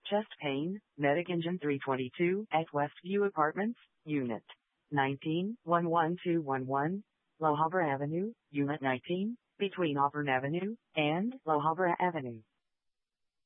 Chest pain, Medic Engine 322 at Westview Apartments, Unit 19, 11211, La Habra Avenue, Unit 19, between Auburn Avenue and La Habra Avenue.